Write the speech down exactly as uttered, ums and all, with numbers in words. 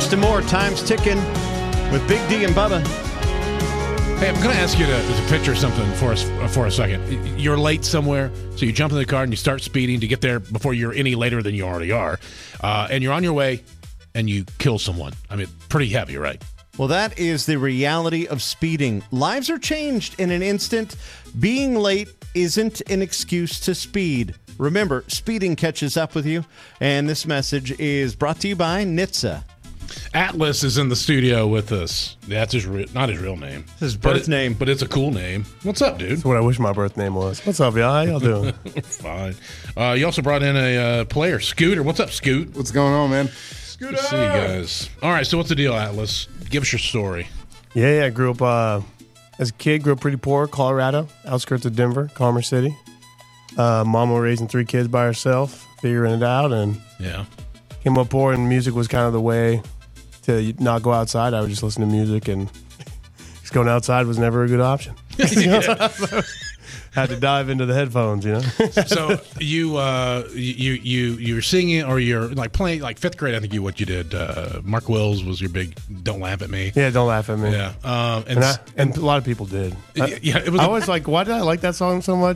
This and more. Time's ticking with Big D and Bubba. Hey, I'm going to ask you to, to picture something for us for a second. You're late somewhere, so you jump in the car and you start speeding to get there before you're any later than you already are. Uh, and you're on your way, and you kill someone. I mean, pretty heavy, right? Well, that is the reality of speeding. Lives are changed in an instant. Being late isn't an excuse to speed. Remember, speeding catches up with you. And this message is brought to you by N H T S A. Atlas is in the studio with us. That's his re- not his real name. His birth but it, name. But it's a cool name. What's up, dude? That's what I wish my birth name was. What's up, y'all? How y'all doing? Fine. Uh, you also brought in a uh, player, Scooter. What's up, Scoot? What's going on, man? Scooter! Good to see you guys. All right, so what's the deal, Atlas? Give us your story. Yeah, yeah. I grew up uh, as a kid, grew up pretty poor, Colorado, outskirts of Denver, Commerce City. Uh, Mama raising three kids by herself, figuring it out, and yeah, came up poor, and music was kind of the way to not go outside. I would just listen to music, and just going outside was never a good option. Had to dive into the headphones, you know. So you uh, you you you're singing, or you're like playing, like fifth grade. I think you what you did. Uh, Mark Wills was your big. Don't laugh at me. Yeah, don't laugh at me. Yeah, um, and and, I, and a lot of people did. Yeah, it was. I a, was like, why did I like that song so much?